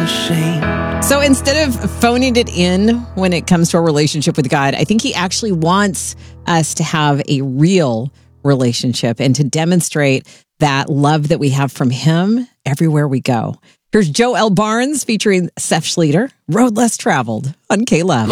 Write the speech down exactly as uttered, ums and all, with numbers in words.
no shame. So instead of phoning it in when it comes to a relationship with God, I think he actually wants us to have a real relationship and to demonstrate that love that we have from him everywhere we go. Here's Joe L. Barnes featuring Seth Schleter, Road Less Traveled on K L A B.